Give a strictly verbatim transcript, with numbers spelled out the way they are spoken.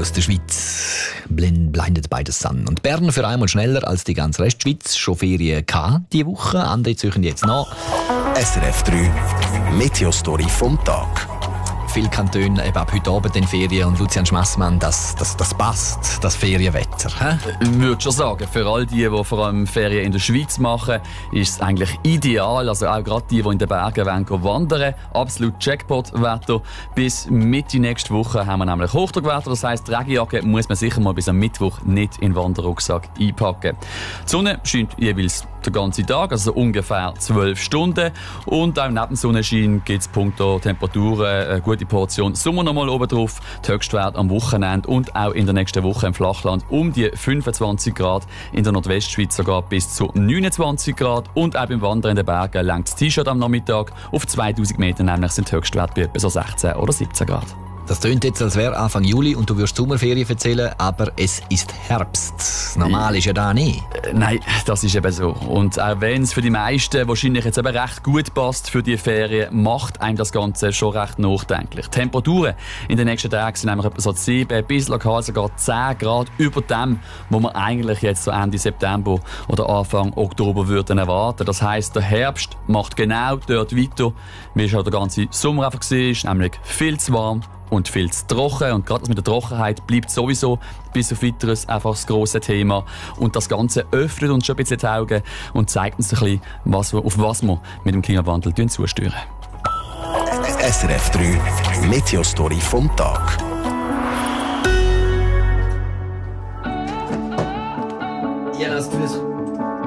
aus der Schweiz. Blinded by the Sun. Und Bern für einmal schneller als die ganze Restschweiz. Schon Ferien gehabt diese Woche. Andere züchen jetzt nach. S R F drei Meteostory vom Tag. Viele Kantone eben ab heute Abend in Ferien und Lucian Schmassmann, das, das, das passt, das Ferienwetter. Ich würde schon sagen, für all die, die vor allem Ferien in der Schweiz machen, ist es eigentlich ideal. Also auch gerade die, die in den Bergen wollen wandern, absolut Jackpot-Wetter. Bis Mitte nächste Woche haben wir nämlich Hochdruckwetter. Das heisst, die Regenjacke muss man sicher mal bis am Mittwoch nicht in den Wanderrucksack einpacken. Die Sonne scheint jeweils den ganzen Tag, also ungefähr zwölf Stunden. Und auch neben Sonnenschein gibt es punkto Temperaturen eine gute Portion Sommer noch mal oben drauf. Die Höchstwerte am Wochenende und auch in der nächsten Woche im Flachland um die fünfundzwanzig Grad, in der Nordwestschweiz sogar bis zu neunundzwanzig Grad. Und auch beim Wandern in den Bergen lenkt das T-Shirt am Nachmittag. Auf zweitausend Meter nämlich sind die Höchstwerte bei etwa so sechzehn oder siebzehn Grad. Das klingt jetzt, als wäre Anfang Juli und du würdest Sommerferien erzählen, aber es ist Herbst. Normal ist ja da nicht. Äh, nein, das ist eben so. Und auch wenn es für die meisten wahrscheinlich jetzt eben recht gut passt für die Ferien, macht einem das Ganze schon recht nachdenklich. Die Temperaturen in den nächsten Tagen sind nämlich etwa so sieben bis lokal sogar zehn Grad über dem, was man eigentlich jetzt so Ende September oder Anfang Oktober würden erwarten. Das heisst, der Herbst macht genau dort weiter, wie es auch der ganze Sommer einfach war, nämlich viel zu warm und viel zu trocken. Und gerade das mit der Trockenheit bleibt sowieso bis auf Weiteres einfach das grosse Thema. Und das Ganze öffnet uns schon ein bisschen die Augen und zeigt uns ein bisschen, was wir, auf was wir mit dem Klimawandel zusteuern. S R F drei Meteostory vom Tag.